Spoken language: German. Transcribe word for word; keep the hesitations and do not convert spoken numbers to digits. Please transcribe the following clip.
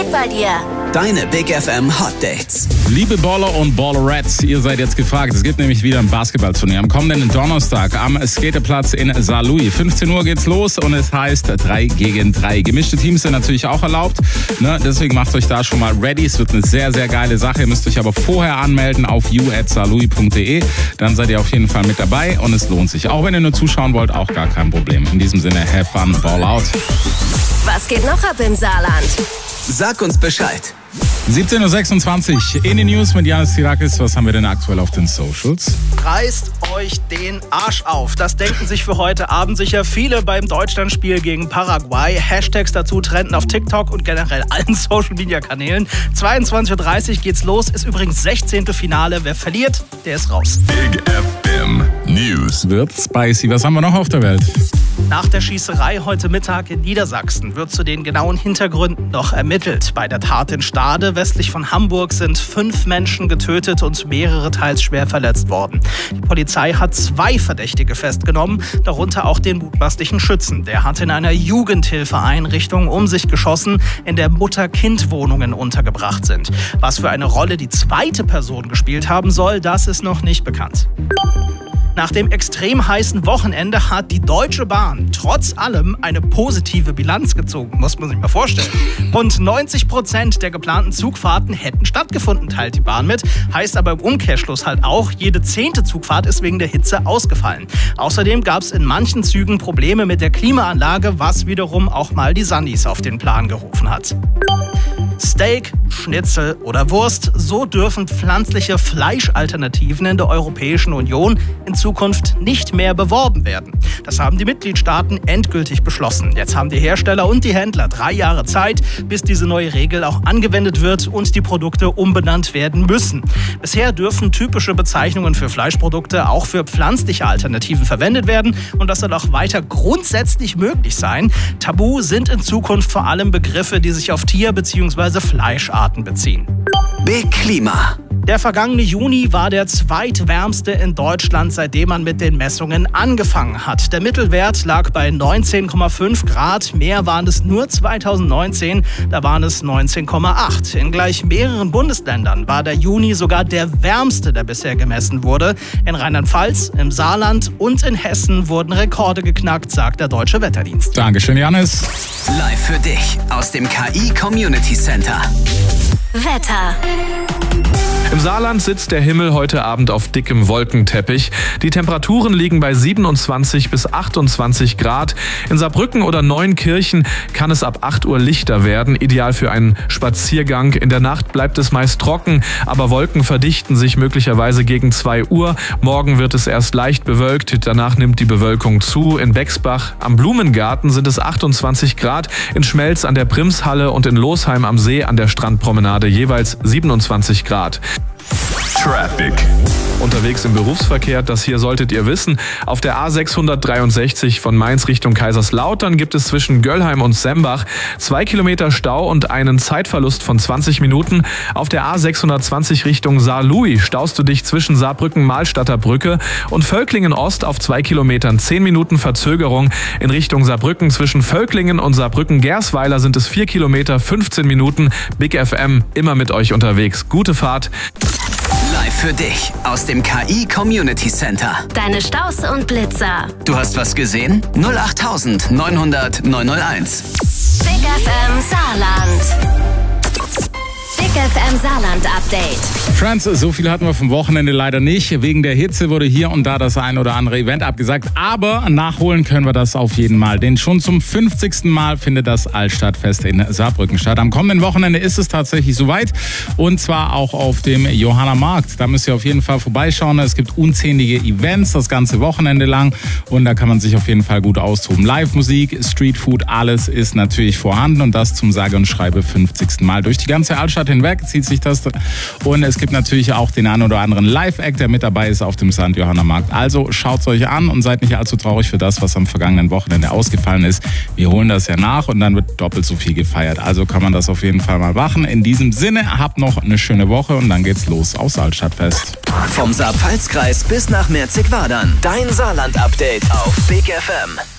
Zeit bei dir. Deine Big F M Hot Dates. Liebe Baller und Ballerettes, ihr seid jetzt gefragt. Es gibt nämlich wieder ein Basketballturnier am kommenden Donnerstag am Skaterplatz in Saarlouis. fünfzehn Uhr geht's los und es heißt drei gegen drei. Gemischte Teams sind natürlich auch erlaubt. Ne? Deswegen macht euch da schon mal ready. Es wird eine sehr, sehr geile Sache. Ihr müsst euch aber vorher anmelden auf you at saarlouis punkt de. Dann seid ihr auf jeden Fall mit dabei und es lohnt sich. Auch wenn ihr nur zuschauen wollt, auch gar kein Problem. In diesem Sinne, have fun, ball out. Was geht noch ab im Saarland? Sag uns Bescheid. siebzehn Uhr sechsundzwanzig in den News mit Janis Tirakis. Was haben wir denn aktuell auf den Socials? Reißt euch den Arsch auf. Das denken sich für heute Abend sicher viele beim Deutschlandspiel gegen Paraguay. Hashtags dazu trenden auf TikTok und generell allen Social-Media-Kanälen. zweiundzwanzig Uhr dreißig geht's los. Ist übrigens sechzehnte Finale. Wer verliert, der ist raus. Big F M News. Wird spicy. Was haben wir noch auf der Welt? Nach der Schießerei heute Mittag in Niedersachsen wird zu den genauen Hintergründen noch ermittelt. Bei der Tat in Stade, westlich von Hamburg, sind fünf Menschen getötet und mehrere teils schwer verletzt worden. Die Polizei hat zwei Verdächtige festgenommen, darunter auch den mutmaßlichen Schützen. Der hat in einer Jugendhilfeeinrichtung um sich geschossen, in der Mutter-Kind-Wohnungen untergebracht sind. Was für eine Rolle die zweite Person gespielt haben soll, das ist noch nicht bekannt. Nach dem extrem heißen Wochenende hat die Deutsche Bahn trotz allem eine positive Bilanz gezogen, muss man sich mal vorstellen. Rund neunzig Prozent der geplanten Zugfahrten hätten stattgefunden, teilt die Bahn mit. Heißt aber im Umkehrschluss halt auch, jede zehnte Zugfahrt ist wegen der Hitze ausgefallen. Außerdem gab es in manchen Zügen Probleme mit der Klimaanlage, was wiederum auch mal die Sandis auf den Plan gerufen hat. Steak, Schnitzel oder Wurst, so dürfen pflanzliche Fleischalternativen in der Europäischen Union in Zukunft nicht mehr beworben werden. Das haben die Mitgliedstaaten endgültig beschlossen. Jetzt haben die Hersteller und die Händler drei Jahre Zeit, bis diese neue Regel auch angewendet wird und die Produkte umbenannt werden müssen. Bisher dürfen typische Bezeichnungen für Fleischprodukte auch für pflanzliche Alternativen verwendet werden und das soll auch weiter grundsätzlich möglich sein. Tabu sind in Zukunft vor allem Begriffe, die sich auf Tier- bzw. Fleischarten beziehen. Big Klima. Der vergangene Juni war der zweitwärmste in Deutschland, seitdem man mit den Messungen angefangen hat. Der Mittelwert lag bei neunzehn Komma fünf Grad. Mehr waren es nur zweitausendneunzehn, da waren es neunzehn Komma acht. In gleich mehreren Bundesländern war der Juni sogar der wärmste, der bisher gemessen wurde. In Rheinland-Pfalz, im Saarland und in Hessen wurden Rekorde geknackt, sagt der Deutsche Wetterdienst. Dankeschön, Janis. Live für dich aus dem K I Community Center. Wetter. Im Saarland sitzt der Himmel heute Abend auf dickem Wolkenteppich. Die Temperaturen liegen bei siebenundzwanzig bis achtundzwanzig Grad. In Saarbrücken oder Neunkirchen kann es ab acht Uhr lichter werden, ideal für einen Spaziergang. In der Nacht bleibt es meist trocken, aber Wolken verdichten sich möglicherweise gegen zwei Uhr. Morgen wird es erst leicht bewölkt, danach nimmt die Bewölkung zu. In Bexbach am Blumengarten sind es achtundzwanzig Grad, in Schmelz an der Primshalle und in Losheim am See an der Strandpromenade jeweils siebenundzwanzig Grad. Traffic. Unterwegs im Berufsverkehr, das hier solltet ihr wissen. Auf der A sechshundertdreiundsechzig von Mainz Richtung Kaiserslautern gibt es zwischen Göllheim und Sembach zwei Kilometer Stau und einen Zeitverlust von zwanzig Minuten. Auf der A sechshundertzwanzig Richtung Saarlouis staust du dich zwischen Saarbrücken-Mahlstadter Brücke und Völklingen Ost auf zwei Kilometern zehn Minuten Verzögerung. In Richtung Saarbrücken zwischen Völklingen und Saarbrücken-Gersweiler sind es vier Kilometer fünfzehn Minuten. Big F M immer mit euch unterwegs. Gute Fahrt. Live für dich aus dem K I Community Center. Deine Staus und Blitzer. Du hast was gesehen? null acht neun hundert neunhunderteins. Big F M Saarland. Big F M Saarland Update. Friends, so viel hatten wir vom Wochenende leider nicht. Wegen der Hitze wurde hier und da das ein oder andere Event abgesagt. Aber nachholen können wir das auf jeden Mal. Denn schon zum fünfzigsten Mal findet das Altstadtfest in Saarbrücken statt. Am kommenden Wochenende ist es tatsächlich soweit. Und zwar auch auf dem Johanna-Markt. Da müsst ihr auf jeden Fall vorbeischauen. Es gibt unzählige Events das ganze Wochenende lang. Und da kann man sich auf jeden Fall gut austoben. Live-Musik, Streetfood, alles ist natürlich vorhanden. Und das zum sage und schreibe fünfzigsten Mal. Durch die ganze Altstadt hinweg zieht sich das. Und es gibt natürlich auch den einen oder anderen Live-Act, der mit dabei ist auf dem Sankt Johanna Markt. Also schaut es euch an und seid nicht allzu traurig für das, was am vergangenen Wochenende ausgefallen ist. Wir holen das ja nach und dann wird doppelt so viel gefeiert. Also kann man das auf jeden Fall mal machen. In diesem Sinne, habt noch eine schöne Woche und dann geht's los aufs Altstadtfest. Vom Saar-Pfalz-Kreis bis nach Merzig-Wadern. Dein Saarland-Update auf Big F M.